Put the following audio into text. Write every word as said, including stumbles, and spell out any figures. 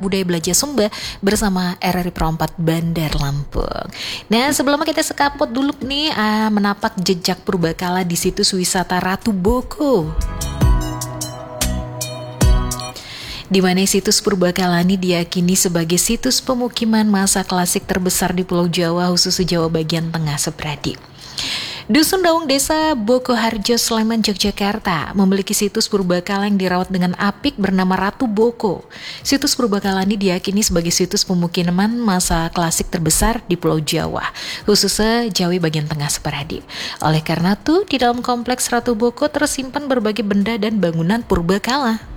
Budaya Belajar Sumba bersama R R I Pro empat Bandar Lampung. Nah, sebelumnya kita sekapot dulu nih uh, menapak jejak purbakala di situs wisata Ratu Boko, di mana situs purbakala ini diyakini sebagai situs pemukiman masa klasik terbesar di Pulau Jawa, khususnya Jawa bagian tengah Sepradi. Dusun Daung Desa Boko Harjo, Sleman, Yogyakarta memiliki situs purbakala yang dirawat dengan apik bernama Ratu Boko. Situs purbakala ini diyakini sebagai situs pemukiman masa klasik terbesar di Pulau Jawa, khususnya Jawa bagian tengah Sepradi. Oleh karena itu, di dalam kompleks Ratu Boko tersimpan berbagai benda dan bangunan purbakala.